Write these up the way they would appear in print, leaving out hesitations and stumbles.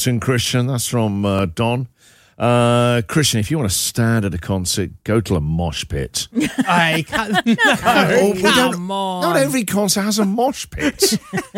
Christian, that's from Don. Christian, if you want to stand at a concert, go to a mosh pit. Hey, come on. Not every concert has a mosh pit.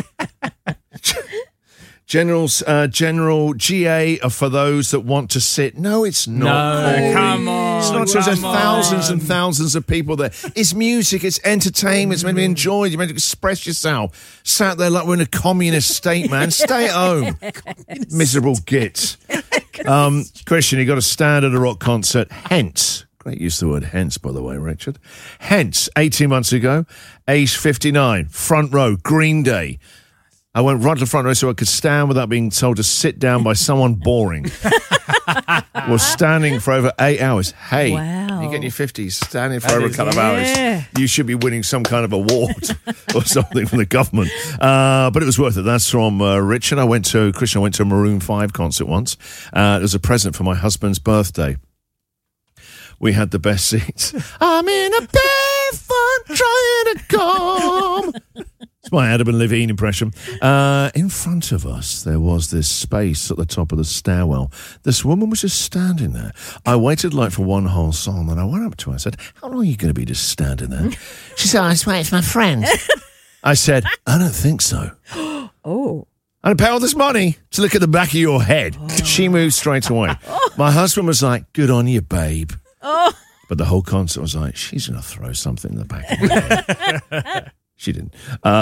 General GA are for those that want to sit. No, it's not. No, come on. It's not. There's thousands and thousands of people there. It's music. It's entertainment. It's meant to be enjoyed. You're meant to express yourself. Sat there like we're in a communist state, man. Stay at home. Miserable gits. Christian, you got to stand at a rock concert. Hence. Great use of the word hence, by the way, Richard. Hence, 18 months ago, age 59, front row, Green Day. I went right to the front row so I could stand without being told to sit down by someone boring. Was standing for over 8 hours. Hey, wow. You get in your 50s, standing for over a couple of hours. You should be winning some kind of award or something from the government. But it was worth it. That's from Richard. I went to a Maroon 5 concert once. It was a present for my husband's birthday. We had the best seats. I'm in a barefoot trying to come. It's my Adam and Levine impression. In front of us, there was this space at the top of the stairwell. This woman was just standing there. I waited like for one whole song, and I went up to her. I said, how long are you going to be just standing there? She said, I was waiting for my friend. I said, I don't think so. Oh. I'd pay all this money to look at the back of your head. Oh. She moved straight away. My husband was like, good on you, babe. Oh. But the whole concert was like, she's going to throw something in the back of her head. She didn't.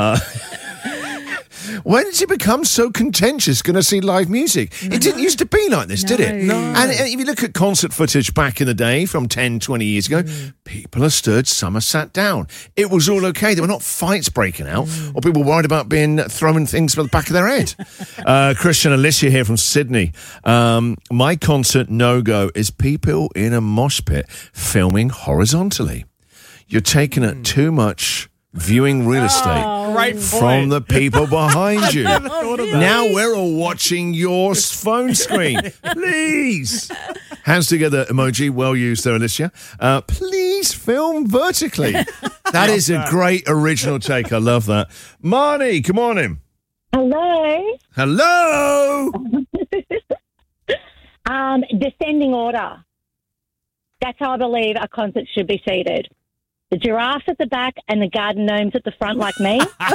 When did it become so contentious going to see live music? It didn't used to be like this, did it? No. And if you look at concert footage back in the day from 10, 20 years ago, people are stood, some are sat down. It was all okay. There were not fights breaking out or people worried about being throwing things from the back of their head. Christian, Alicia here from Sydney. My concert no-go is people in a mosh pit filming horizontally. You're taking it too much viewing real estate from the people behind you. Now we're all watching your phone screen. Please. Hands together emoji. Well used there, Alicia. Please film vertically. That is a great original take. I love that. Marnie, good morning. Hello. Hello. Descending order. That's how I believe a concert should be seated. The giraffe at the back and the garden gnomes at the front, like me.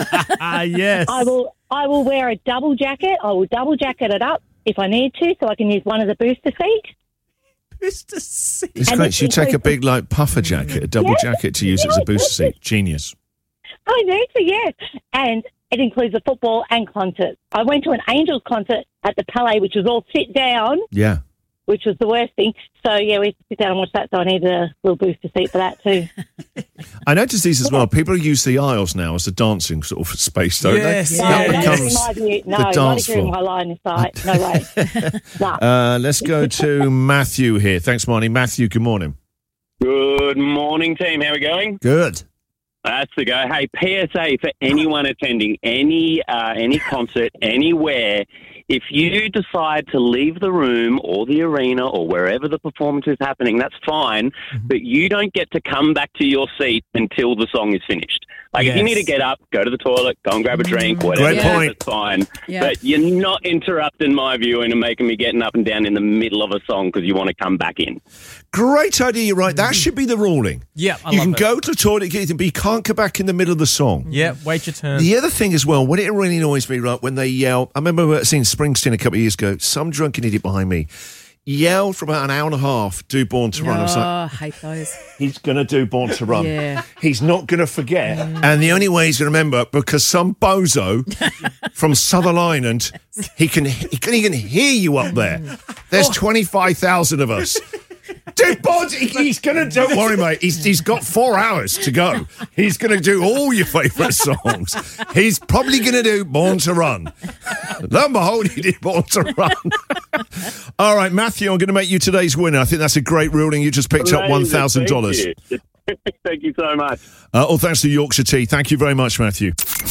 Yes. I will wear a double jacket. I will double jacket it up if I need to, so I can use one as a booster seat. Booster seat. It's great. So you take a big, like, puffer jacket, a double jacket to use it as a booster seat. Genius. I need to, yes. And it includes a football and concerts. I went to an Angels concert at the Palais, which was all sit down. Yeah. Which was the worst thing. So, yeah, we had to sit down and watch that, so I needed a little booster seat for that too. I noticed these as well. People use the aisles now as a dancing sort of space, don't they? That becomes the dance floor. My line of sight. No way. No. Let's go to Matthew here. Thanks, Marnie. Matthew, good morning. Good morning, team. How are we going? Good. That's the go. Hey, PSA for anyone attending any concert, anywhere. If you decide to leave the room or the arena or wherever the performance is happening, that's fine, but you don't get to come back to your seat until the song is finished. Like, if you need to get up, go to the toilet, go and grab a drink, whatever, Great point. That's fine. Yeah. But you're not interrupting my viewing and making me getting up and down in the middle of a song because you want to come back in. Great idea, you're right. That should be the ruling. Yeah, you can go to the toilet, but you can't come back in the middle of the song. Yeah, wait your turn. The other thing as well, when it really annoys me, right, when they yell, I remember seeing Springsteen a couple of years ago, some drunken idiot behind me yelled for about an hour and a half, do Born to Run. I was like, I hate those. He's going to do Born to Run. Yeah. He's not going to forget. And the only way he's going to remember, because some bozo from Southern Ireland, he can hear you up there. There's 25,000 of us. Dude, Bod, he's going to, don't worry, mate. He's got 4 hours to go. He's going to do all your favourite songs. He's probably going to do Born to Run. Lo and behold, he did Born to Run. All right, Matthew, I'm going to make you today's winner. I think that's a great ruling. You just picked up $1,000. Thank you so much. All thanks to Yorkshire Tea. Thank you very much, Matthew.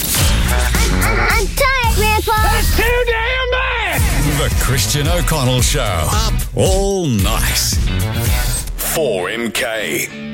I'm tired, Grandpa. That's too damn bad. The Christian O'Connell Show. Up all night. 4MK.